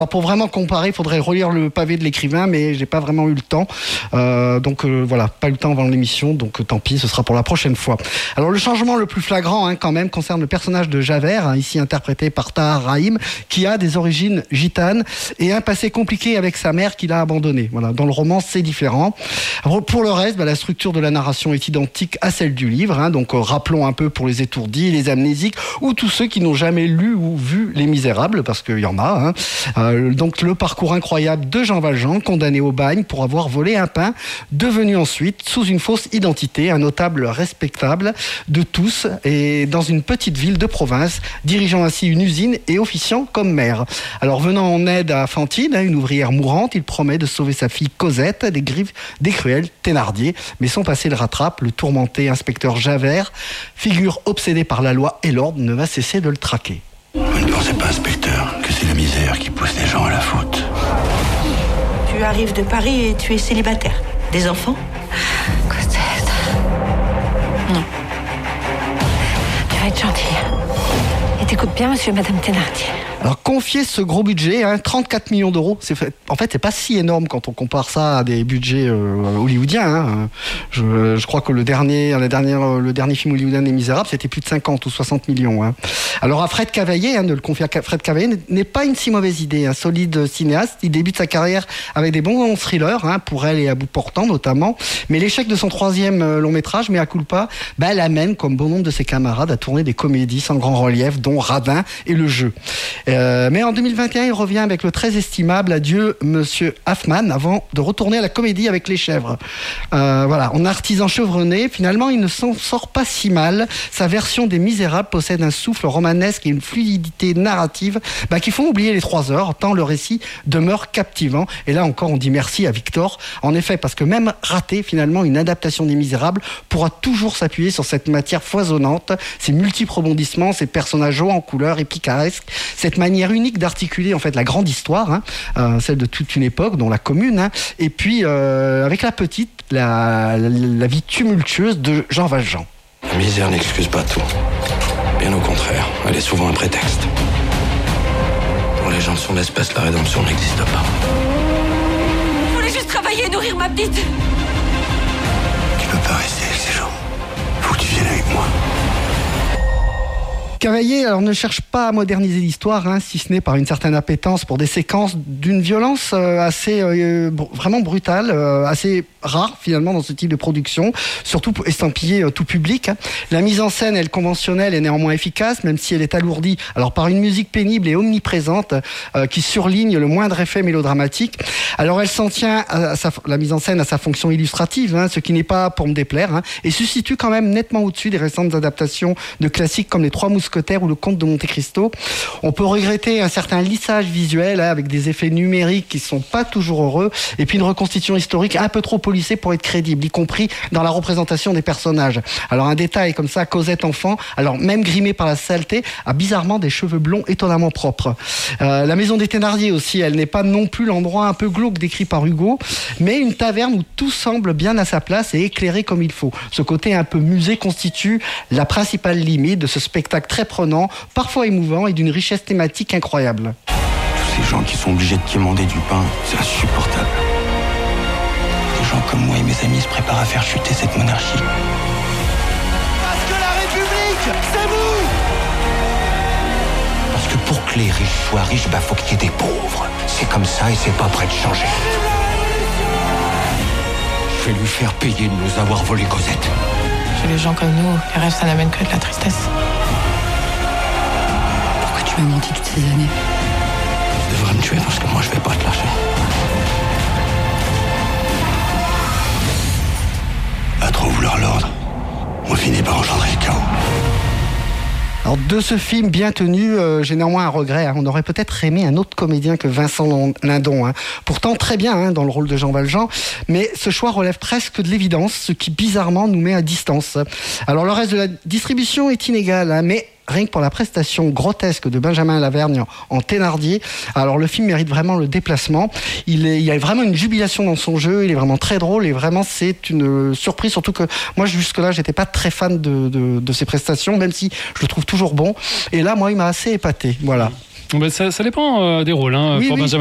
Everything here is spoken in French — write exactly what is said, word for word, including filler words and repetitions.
Alors pour vraiment comparer, il faudrait relire le pavé de l'écrivain, mais j'ai pas vraiment eu le temps. Euh, donc euh, voilà, pas eu le temps avant l'émission, donc euh, tant pis, ce sera pour la prochaine fois. Alors le changement le plus flagrant, hein, quand même, concerne le personnage de Javert, hein, ici interprété par Tahar Rahim, qui a des origines gitanes et un passé compliqué avec sa mère qu'il a abandonnée. Voilà, dans le roman, c'est différent. Alors, pour le reste, bah, la structure de la narration est identique à celle du livre. Hein, donc euh, rappelons un peu pour les étourdis, les amnésiques ou tous ceux qui n'ont jamais lu ou vu Les Misérables, parce qu'il y en a. Hein. Euh, Donc le parcours incroyable de Jean Valjean, condamné au bagne pour avoir volé un pain, devenu ensuite, sous une fausse identité, un notable respectable de tous et dans une petite ville de province, dirigeant ainsi une usine et officiant comme maire. Alors venant en aide à Fantine, une ouvrière mourante, il promet de sauver sa fille Cosette des griffes des cruels Thénardier, mais son passé le rattrape. Le tourmenté inspecteur Javert, figure obsédée par la loi et l'ordre, ne va cesser de le traquer. Vous ne pensez pas, inspecteur, que c'est la misère qui pousse les gens à la faute? Tu arrives de Paris et tu es célibataire. Des enfants? Cosette. Non. Tu vas être gentille. Et t'écoutes bien, monsieur et madame Thénardier. Alors confier ce gros budget, hein, trente-quatre millions d'euros, c'est fait, en fait c'est pas si énorme quand on compare ça à des budgets euh, hollywoodiens. Hein. Je, je crois que le dernier, la dernière, le dernier film hollywoodien des Misérables, c'était plus de cinquante ou soixante millions. Hein. Alors à Fred Cavaillé, hein, de le confier à Fred Cavaillé n'est pas une si mauvaise idée. Un solide cinéaste, il débute sa carrière avec des bons thrillers, hein, Pour elle et à bout portant notamment. Mais l'échec de son troisième long métrage, Mea culpa, bah, l'amène, comme bon nombre de ses camarades, à tourner des comédies sans grand relief, dont Radin et Le Jeu. Euh, mais en deux mille vingt et un, il revient avec le très estimable Adieu Monsieur Hoffman, avant de retourner à la comédie avec Les Chèvres. Euh, voilà, en artisan chevronné, finalement, il ne s'en sort pas si mal. Sa version des Misérables possède un souffle romanesque et une fluidité narrative bah, qui font oublier les trois heures, tant le récit demeure captivant. Et là encore, on dit merci à Victor. En effet, parce que même raté, finalement, une adaptation des Misérables pourra toujours s'appuyer sur cette matière foisonnante, ces multiples rebondissements, ces personnages hauts en couleurs et picaresques, cette manière unique d'articuler en fait la grande histoire, hein, euh, celle de toute une époque, dont la Commune, hein, et puis euh, avec la petite, la, la, la vie tumultueuse de Jean Valjean. La misère n'excuse pas tout. Bien au contraire, elle est souvent un prétexte. Pour les gens de son espèce, la rédemption n'existe pas. Je voulais juste travailler et nourrir ma petite. Tu peux pas rester avec ces gens. Faut que tu viennes avec moi. Cavaillé alors, ne cherche pas à moderniser l'histoire, hein, si ce n'est par une certaine appétence pour des séquences d'une violence euh, assez euh, br- vraiment brutale, euh, assez rare finalement dans ce type de production, surtout estampillée euh, tout public. Hein. La mise en scène, elle conventionnelle, est néanmoins efficace, même si elle est alourdie alors par une musique pénible et omniprésente euh, qui surligne le moindre effet mélodramatique. Alors elle s'en tient à, à sa, la mise en scène à sa fonction illustrative, hein, ce qui n'est pas pour me déplaire, hein, et se situe quand même nettement au-dessus des récentes adaptations de classiques comme Les Trois Mousquetaires ou Le Comte de Monte Cristo. On peut regretter un certain lissage visuel, hein, avec des effets numériques qui sont pas toujours heureux, et puis une reconstitution historique un peu trop polissée pour être crédible, y compris dans la représentation des personnages. Alors un détail comme ça, Cosette enfant, alors même grimée par la saleté, a bizarrement des cheveux blonds étonnamment propres. Euh, la maison des Thénardier aussi, elle n'est pas non plus l'endroit un peu glauque décrit par Hugo, mais une taverne où tout semble bien à sa place et éclairé comme il faut. Ce côté un peu musée constitue la principale limite de ce spectacle très prenant, parfois émouvant et d'une richesse thématique incroyable. Tous ces gens qui sont obligés de quémander du pain, c'est insupportable. Des gens comme moi et mes amis se préparent à faire chuter cette monarchie. Parce que la République, c'est vous! Parce que pour que les riches soient riches, bah faut qu'il y ait des pauvres. C'est comme ça et c'est pas prêt de changer. Je vais lui faire payer de nous avoir volé Cosette. Chez les gens comme nous, les rêves, ça n'amène que de la tristesse. Pourquoi tu m'as menti toutes ces années? Tu devrais me tuer parce que moi je vais pas te lâcher. À trop vouloir l'ordre, on finit par engendrer le chaos. Alors de ce film bien tenu, euh, j'ai néanmoins un regret. Hein. On aurait peut-être aimé un autre comédien que Vincent Lindon. Hein. Pourtant très bien, hein, dans le rôle de Jean Valjean, mais ce choix relève presque de l'évidence, ce qui bizarrement nous met à distance. Alors le reste de la distribution est inégal, hein, mais rien que pour la prestation grotesque de Benjamin Lavergne en Thénardier, alors le film mérite vraiment le déplacement. Il, est, il y a vraiment une jubilation dans son jeu, il est vraiment très drôle et vraiment c'est une surprise, surtout que moi jusque-là j'étais pas très fan de, de, de ses prestations, même si je le trouve toujours bon. Et là, moi, il m'a assez épaté. Voilà. Ben ça, ça dépend euh, des rôles. Hein, oui, pour oui. Benjamin